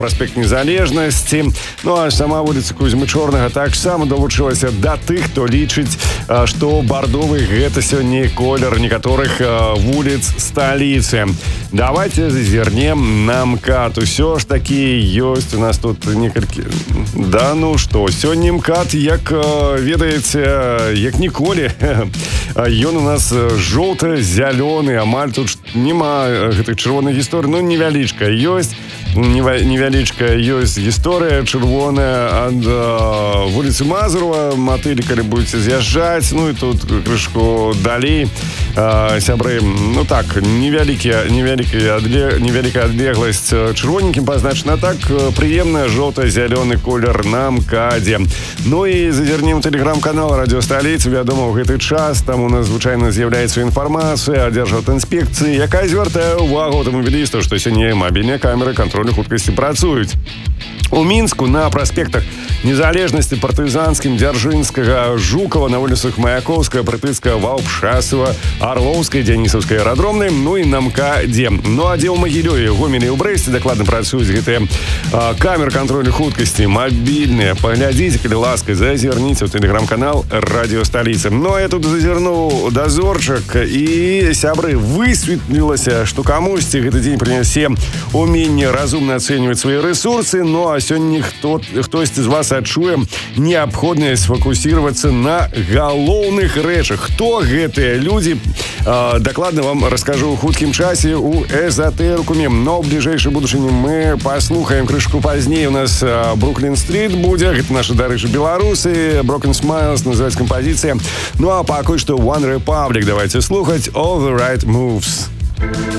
Праспект Незалежнасці. Ну а сама вуліца Кузьмы Чорнага таксама далучылася да тых, хто лічыць, што бардовы гэта сёння колер некаторых вуліц сталіцы. Давайте зазірнем на МКАД. Усё ж такі ёсць у нас тут некалькі... Да ну што, сёння МКАД, як ведаеце, як ніколі. Ён у нас жоўта-зялёны, амаль тут няма гэтай чырвонай гісторыі, ну невялічка ёсць. Невялічкая ёсць гісторыя чырвоная ад вуліцы Мазурова, матылі, калі будзеце з'язджаць, ну і тут крышку далей, сябры, ну так, невялікая адлегласць чырвоненькім пазначана, так прыемная жоўта-зялёны колер на МКАДе. Ну і зазірнем тэлеграм-канал Радыё Сталіца. Вядома, ў гэты час там у нас звычайна з'яўляецца інфармацыя ад Дзяржаўтаінспекцыі, якая звяртае ўвагу аўтамабілістаў, што сёння мабільныя камеры кантролю хуткасці працуюць. У Мінску на праспектах Незалежнасці, Партызанскім, Дзяржынскага, Жукова, на вуліцах Маяковская, Прытыцкая, Ваўпшасава, Арлоўскай, Дзянісаўскай, Аэрадромнай, ну і на МКАДе. Ну а дзе ў Магілёве, Гомелі і ў Брэсце дакладна працуюць гэтыя камеры кантролю хуткасці мабільныя. Паглядзіце, калі ласка, зазірніце ў тэлеграм-канал Радыё Сталіца. Ну а я тут зазірнуў дазорчык, і, сябры, высветлілася, што камусьці гэты дзень прынясе уменне разумна ацэньваць свае рэсурсы. Ну а сёння хтосьці з вас адчуе неабходнасць сфокусироваться на галоўных рэчах. Хто гэтыя людзі? Дакладна вам раскажу ў хуткім часе у эзотэрыкуме. Но ў бліжэйшай будучыні мы паслухаем крышку пазней. У нас Бруклін-стрит будзе. Гэта нашы, дарэчы, беларусы. Broken Smiles называецца кампазіцыя. Ну а пакуль што One Republic давайте слухаць All the Right Moves.